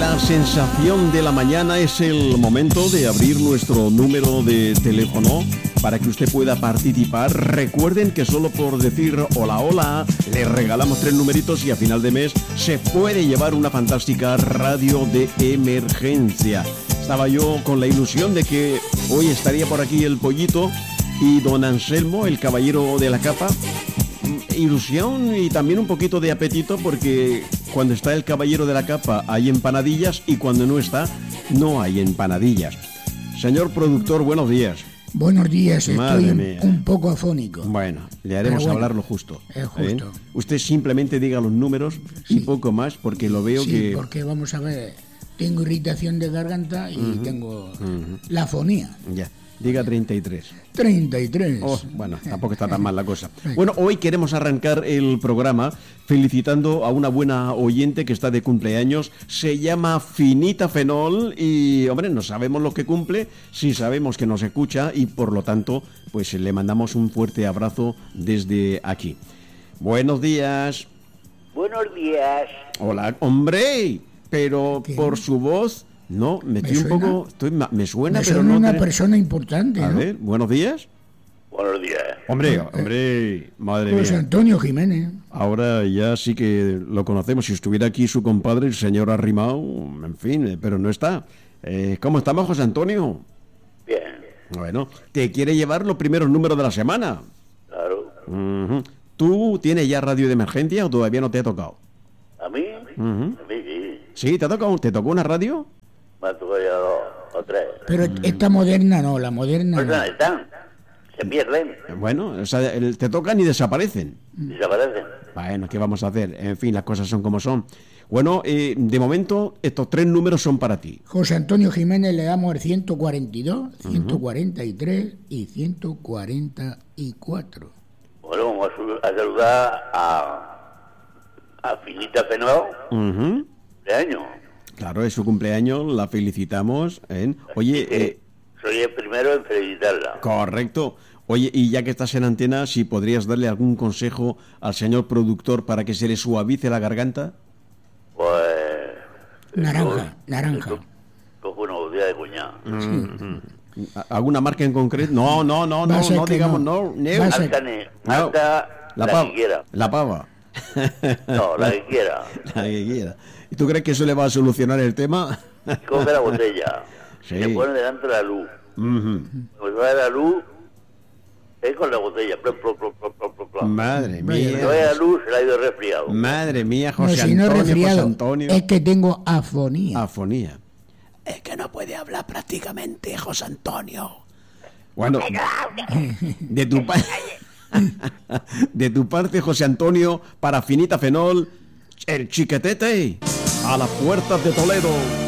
la sensación de la mañana es el momento de abrir nuestro número de teléfono para que usted pueda participar. Recuerden que solo por decir hola, hola, le regalamos 3 numeritos y a final de mes se puede llevar una fantástica radio de emergencia. Estaba yo con la ilusión de que hoy estaría por aquí el Pollito y don Anselmo, el caballero de la capa. Ilusión y también un poquito de apetito porque cuando está el caballero de la capa hay empanadillas y cuando no está no hay empanadillas. Señor productor, buenos días. Buenos días, estoy un poco afónico. Bueno, le haremos hablar lo justo. Es justo. Usted simplemente diga los números y poco más porque lo veo que... Sí, porque vamos a ver, tengo irritación de garganta y tengo la afonía. Ya. Diga 33. 33. Oh, bueno, tampoco está tan mal la cosa. Bueno, hoy queremos arrancar el programa felicitando a una buena oyente que está de cumpleaños. Se llama Finita Fenol y, hombre, no sabemos lo que cumple, sí sabemos que nos escucha y, por lo tanto, pues le mandamos un fuerte abrazo desde aquí. Buenos días. Buenos días. Hola, hombre, pero ¿qué? Por su voz... No, me suena, me suena, pero suena no... una persona importante, A ¿no? ver, buenos días. Buenos días. Hombre, madre José mía. Antonio Jiménez. Ahora ya sí que lo conocemos. Si estuviera aquí su compadre, el señor Arrimao, en fin, pero no está. ¿Cómo estamos, José Antonio? Bien, Bueno, ¿te quiere llevar los primeros números de la semana? claro. Ujú. ¿Tú tienes ya radio de emergencia o todavía no te ha tocado? ¿A mí? Ujú. A mí sí. ¿Sí? ¿Te tocó una radio? Me ha tocado ya 2 o 3. Pero esta moderna no, la moderna Pues no. no están. Se pierden. Bueno, o sea, te tocan y desaparecen. Desaparecen. Bueno, ¿qué vamos a hacer? En fin, las cosas son como son. Bueno, de momento, estos 3 números son para ti. José Antonio Jiménez le damos el 142, 143 y 144. Bueno, vamos a saludar a Finita Fenol Ujú. de año. Claro, es su cumpleaños, la felicitamos. Oye, Soy el primero en felicitarla. correcto. Oye, y ya que estás en antena, si podrías darle algún consejo al señor productor para que se le suavice la garganta. Pues... Naranja. Cojo una botella de cuñado. ¿Alguna marca en concreto? No, Va a ser no que digamos no. no. Va a ser- Marca La la pava. que quiera. La pava. No, la que quiera. La que quiera. ¿Y tú crees que eso le va a solucionar el tema? Coge la botella. Sí. Se pone delante de la luz. Ujú. Cuando va la luz, es con la botella. Plop, plop, plop, plop, plop, plop, plop. Madre Vaya, Cuando vaya mía. la luz, se le ha ido resfriado. Madre mía, No, José si no Antonio, resfriado, José Antonio. es que tengo afonía. Afonía. Es que no puede hablar prácticamente, José Antonio. Bueno, de tu, de tu parte, José Antonio, para Finita Fenol, el chiquetete a las puertas de Toledo.